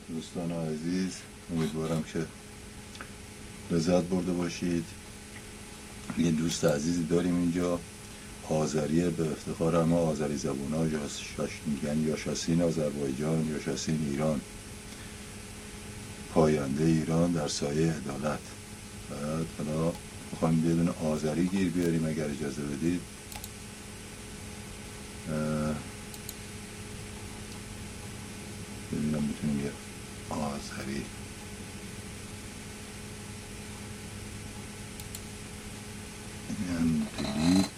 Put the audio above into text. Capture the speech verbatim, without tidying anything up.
دوستان عزیز، امیدوارم که لذت برده باشید. یه دوست عزیزی داریم اینجا، آذریه، به افتخار همه آذری زبون ها میگن یاشاسین آذربایجان، یاشاسین ایران، پاینده ایران در سایه عدالت. بعد حالا میخوایم بدون آذری گیر بیاریم اگر اجازه بدید. ببینم میتونیم یه آذری هم